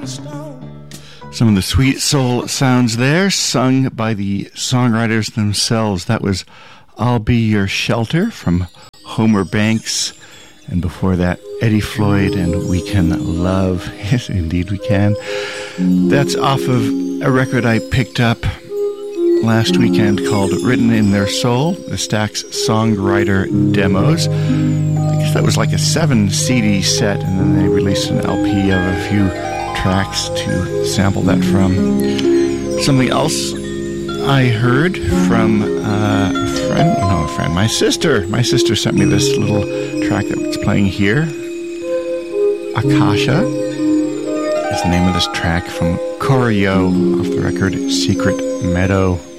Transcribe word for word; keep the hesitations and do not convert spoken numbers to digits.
Some of the sweet soul sounds there, sung by the songwriters themselves. That was I'll Be Your Shelter from Homer Banks. And before that, Eddie Floyd and We Can Love. Yes, indeed we can. That's off of a record I picked up last weekend called Written in Their Soul, the Stax Songwriter Demos. I guess that was like a seven C D set, and then they released an L P of a few tracks to sample that from. Something else I heard from uh, a friend, no, a friend, my sister. My sister sent me this little track that's playing here. Akasha is the name of this track from Choreo off the record Secret Meadow.